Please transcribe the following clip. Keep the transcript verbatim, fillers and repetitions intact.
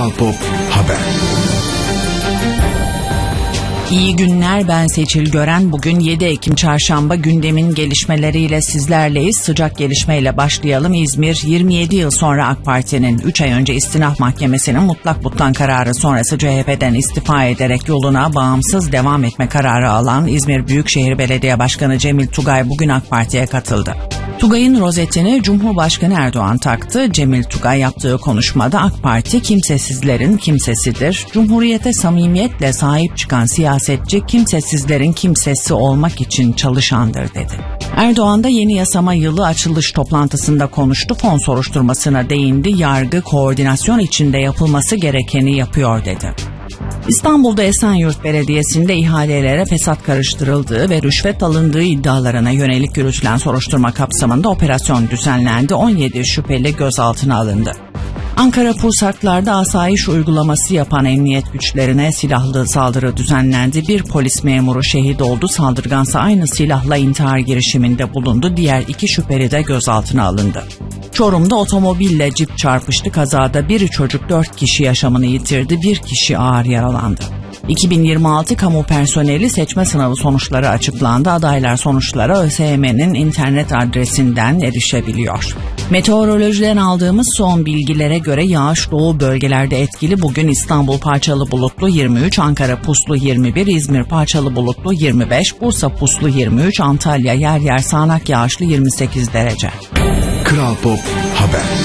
Kral Pop Haber. İyi günler, ben Seçil Gören. Bugün yedi Ekim Çarşamba, gündemin gelişmeleriyle sizlerleyiz. Sıcak gelişmeyle başlayalım. İzmir, yirmi yedi yıl sonra AK Parti'nin üç ay önce İstinaf Mahkemesi'nin mutlak butlan kararı sonrası C H P'den istifa ederek yoluna bağımsız devam etme kararı alan İzmir Büyükşehir Belediye Başkanı Cemil Tugay bugün AK Parti'ye katıldı. Tugay'ın rozetini Cumhurbaşkanı Erdoğan taktı. Cemil Tugay yaptığı konuşmada AK Parti kimsesizlerin kimsesidir. Cumhuriyete samimiyetle sahip çıkan siyasetçi kimsesizlerin kimsesi olmak için çalışandır dedi. Erdoğan da yeni yasama yılı açılış toplantısında konuştu. Fon soruşturmasına değindi. Yargı koordinasyon içinde yapılması gerekeni yapıyor dedi. İstanbul'da Esenyurt Belediyesi'nde ihalelere fesat karıştırıldığı ve rüşvet alındığı iddialarına yönelik yürütülen soruşturma kapsamında operasyon düzenlendi. on yedi şüpheli gözaltına alındı. Ankara Pursaklar'da asayiş uygulaması yapan emniyet güçlerine silahlı saldırı düzenlendi. Bir polis memuru şehit oldu. Saldırgansa aynı silahla intihar girişiminde bulundu. Diğer iki şüpheli de gözaltına alındı. Çorum'da otomobille cip çarpıştı. Kazada bir çocuk dört kişi yaşamını yitirdi. Bir kişi ağır yaralandı. iki bin yirmi altı kamu personeli seçme sınavı sonuçları açıklandı. Adaylar sonuçlara ÖSYM'nin internet adresinden erişebiliyor. Meteorolojiden aldığımız son bilgilere göre yağış doğu bölgelerde etkili. Bugün İstanbul parçalı bulutlu yirmi üç, Ankara puslu yirmi bir, İzmir parçalı bulutlu yirmi beş, Bursa puslu yirmi üç, Antalya yer yer sağanak yağışlı yirmi sekiz derece. Kral Pop Haber.